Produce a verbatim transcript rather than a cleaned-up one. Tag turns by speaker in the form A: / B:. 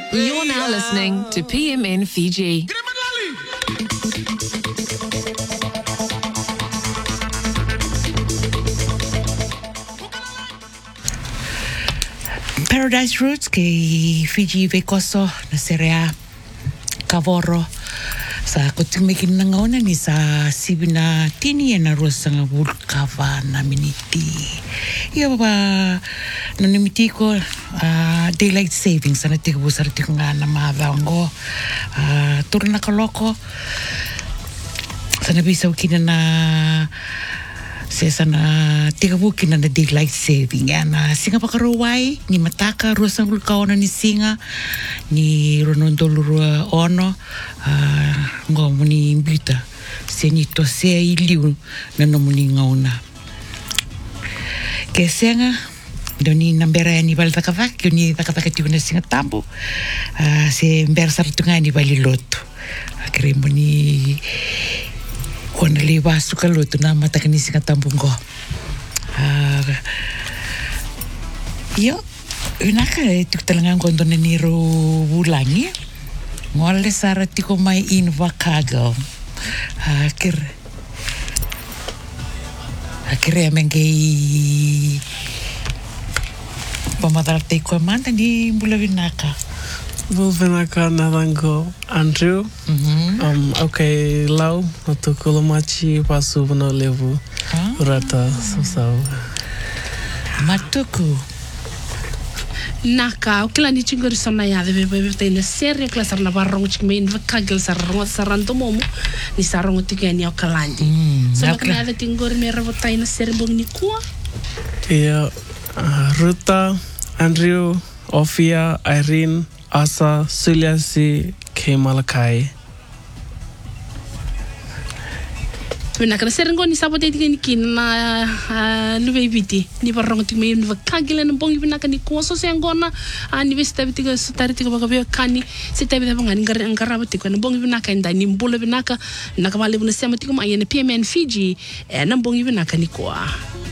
A: You're now listening to P M N Fiji.
B: Paradise Roots ke Fiji Vekoso na serea Kavoro sa kutumikin na ngauna ni sa sibina tini na rosanga vulkava na miniti. Ia ba na nimiti ko uh, daylight savings na tiga busar tiga nga na mavango uh, turna kaloko sana bisa ukina na Sesana tiga bukin na daylight saving ya na singa pakaruwai ni mataka ruasang vulkaona ni singa ni ronondoluru ono uh, ngomu ni imbita senito se iliu na nomuni ngauna ke senga doni nambera ni balta kavak ni takataka tiuna singa tambu uh, se mbera sartunga ni baliloto akremo ni Kona lewa suka lo tu na mata kanisi ka tambungo. Ah, yo, unaka tu talangan kondo na niro bulangi. Ngole sara tiko mai in vakago. Ah, kir. Akire amengei pamadar te ko manda ni bulavina ka.
C: Vulvinaka Narango Andrew.
B: Mhm.
C: Um okay lau no tukulumachi pasu no levu. Rata so so.
B: Matuku.
D: Naka ukila ni chingori sana ya de bebe te na serie class na barong chime vakagel sarong saranto momo ni sarong tigani okalandi. So makna de tingori me rabota ina serie bong ni kwa.
C: Yeah, uh, Ruta, Andrew, Ofia, Irene, Asa, Suliasi, K. Malakai.
D: Pena kana serengo ni sabote tigani kina luwe biti ni barong tigme ni vakagila na bongi pena kani kuoso se angona ni vesta bitiga sutari tiga bakabe kani se tabi tabi ngani ngara ngara bitiga na bongi pena kani ni mbolo pena ka nakabale buna sema tiga ma yene P M N Fiji na bongi pena kani kwa